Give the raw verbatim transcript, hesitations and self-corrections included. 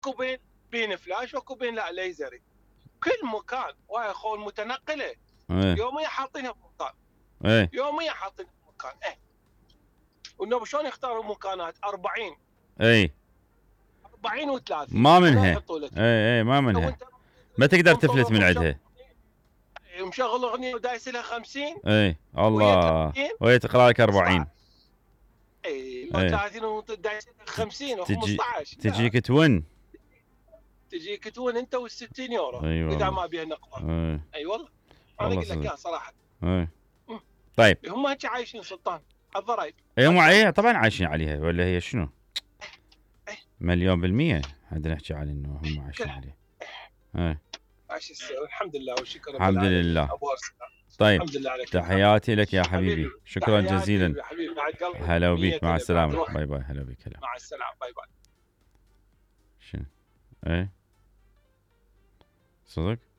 اكو بين بين فلاش واكو بين لا ليزري، كل مكان وهاي اخو المتنقله ايه يوميا حاطينها بمكان، ايه يوميا حاطينها بمكان. ايه والنوب شلون يختاروا مكانات أربعين ايه أربعين و30 ما ولا منها. يحطوا لك ايه ايه ما منها، وانت ما تقدر منطلق تفلت من ومشغل عندها. مشغل اغنيه ودايس لها خمسين ايه وهي الله، ثلاثين وهي تقرا لك أربعين. صعب. اي ايه ثلاثين ودايس لها خمسين تجي و15 تجيك توين. تجيك تون انت وال60 يورو اي اذا والله. ما بيها نقطه. ايه اي أيوة والله انا والله اقول لك صدق. يا صراحه. ايه طيب هم هيك عايشين سلطان الضرايب. ايه هم عليها طبعا عايشين عليها ولا هي شنو؟ إيه. مليون بالمية هذا نحكي على انه هم عايشين عليها. ايه عايش السنة. الحمد لله والشكر رب الحمد العالمين. لله. ابو ارسلان. طيب الحمد لله عليك. تحياتي لك يا حبيبي، شكرا جزيلا. يا حبيبي بعد قلبي. هلا وبيك، مع مية السلامة، بعد باي باي. هلا بيك. هلا. مع السلامه باي باي. شنو؟ ايه صدق.